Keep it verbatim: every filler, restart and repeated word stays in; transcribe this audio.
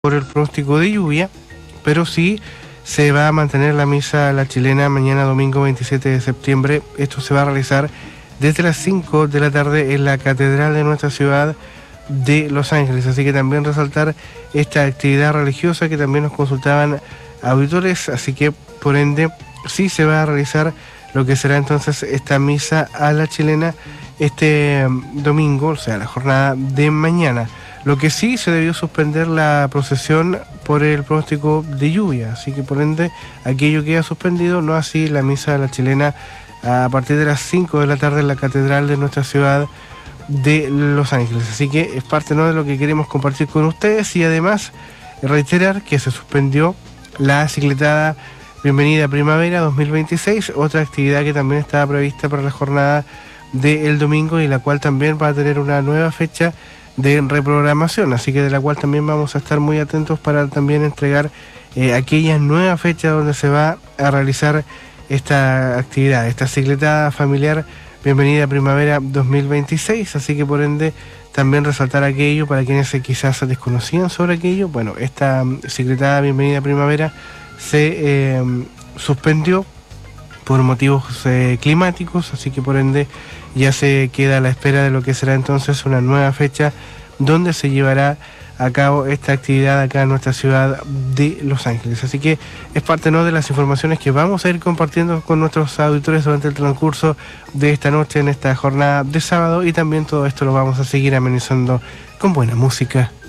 por el pronóstico de lluvia, pero sí se va a mantener la misa a la chilena mañana domingo veintisiete de septiembre. Esto se va a realizar desde las cinco de la tarde en la catedral de nuestra ciudad de Los Ángeles. Así que también resaltar esta actividad religiosa que también nos consultaban auditores, así que por ende sí se va a realizar lo que será entonces esta misa a la chilena este domingo, o sea, la jornada de mañana. Lo que sí se debió suspender la procesión por el pronóstico de lluvia, así que por ende aquello queda suspendido, no así la misa a la chilena a partir de las cinco de la tarde en la catedral de nuestra ciudad de Los Ángeles. Así que es parte, ¿no?, de lo que queremos compartir con ustedes, y además reiterar que se suspendió la cicletada Bienvenida Primavera dos mil veintiséis, otra actividad que también estaba prevista para la jornada del domingo y la cual también va a tener una nueva fecha de reprogramación, así que de la cual también vamos a estar muy atentos para también entregar eh, aquellas nuevas fechas donde se va a realizar esta actividad, esta cicletada familiar Bienvenida Primavera dos mil veintiséis, así que por ende también resaltar aquello para quienes quizás desconocían sobre aquello. Bueno, esta cicletada Bienvenida Primavera se eh, suspendió por motivos eh, climáticos, así que por ende ya se queda a la espera de lo que será entonces una nueva fecha donde se llevará a cabo esta actividad acá en nuestra ciudad de Los Ángeles. Así que es parte, ¿no?, de las informaciones que vamos a ir compartiendo con nuestros auditores durante el transcurso de esta noche en esta jornada de sábado, y también todo esto lo vamos a seguir amenizando con buena música.